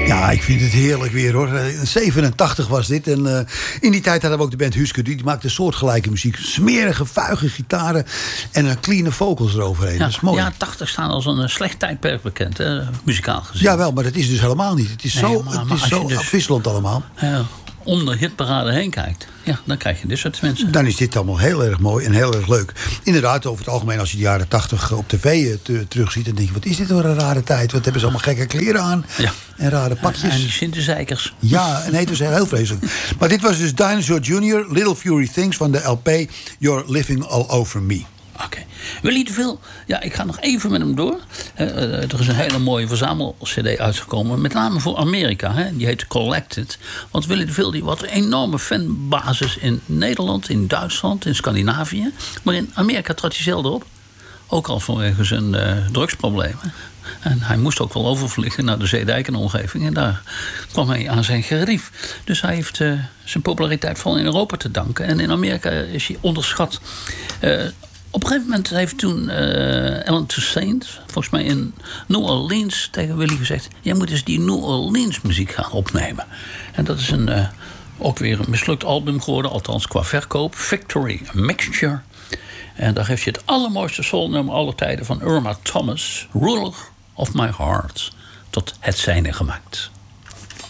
Ja, ik vind het heerlijk weer, hoor. In 87 was dit. En in die tijd hadden we ook de band Husker. Die maakte soortgelijke muziek. Smerige, vuige gitaren en clean vocals eroverheen. Ja, dat is mooi. Ja, 80 staan als een slecht tijdperk bekend, hè, muzikaal gezien. Jawel, maar dat is dus helemaal niet. Het is Nee, zo, maar het als is zo je dus- afwisselend allemaal. Om de hitparade heen kijkt, ja, dan krijg je dit soort mensen. Dan is dit allemaal heel erg mooi en heel erg leuk. Inderdaad, over het algemeen, als je de jaren 80 op tv terugziet, dan denk je, wat is dit voor een rare tijd? Wat hebben ze allemaal gekke kleren aan? Ja. En rare pakjes. En die Sinterzeikers. Ja, nee, het was heel vreselijk. Maar dit was dus Dinosaur Jr., Little Fury Things van de LP You're Living All Over Me. Oké. Willy de Vil, ja, ik ga nog even met hem door. Er is een hele mooie verzamel-cd uitgekomen. Met name voor Amerika. Die heet Collected. Want Willy de Vil die had een enorme fanbasis in Nederland, in Duitsland, in Scandinavië. Maar in Amerika trad hij zelden op. Ook al vanwege zijn drugsproblemen. En hij moest ook wel overvliegen naar de Zeedijk en omgeving. En daar kwam hij aan zijn gerief. Dus hij heeft zijn populariteit vooral in Europa te danken. En in Amerika is hij onderschat. Op een gegeven moment heeft toen Alan Toussaint, volgens mij in New Orleans, tegen Willy gezegd: jij moet eens die New Orleans muziek gaan opnemen. En dat is ook weer een mislukt album geworden, althans qua verkoop. Victory Mixture. En daar heeft je het allermooiste soulnummer aller tijden van Irma Thomas, Ruler of My Heart, tot het zijne gemaakt.